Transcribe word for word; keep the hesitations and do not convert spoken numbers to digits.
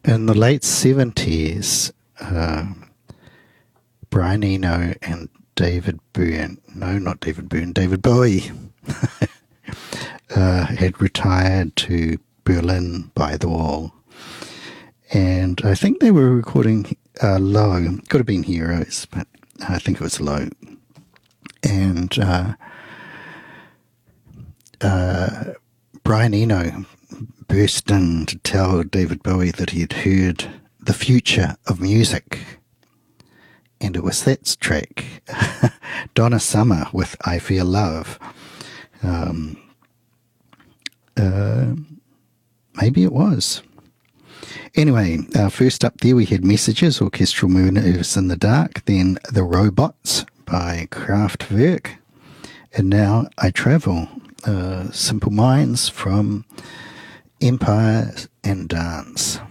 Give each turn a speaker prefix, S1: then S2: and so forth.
S1: In the late seventies, uh, Brian Eno and David Byrne, no, not David Byrne, David Bowie, uh, had retired to Berlin by the Wall. And I think they were recording uh, Low. Could have been Heroes, but I think it was Low. And uh, uh, Brian Eno burst in to tell David Bowie that he had heard the future of music. And it was that track, Donna Summer with I Feel Love. Um, uh, maybe it was. Anyway, uh, first up there we had Messages, Orchestral Moves in the Dark, then The Robots by Kraftwerk, and now I Travel, uh, Simple Minds from Empire and Dance.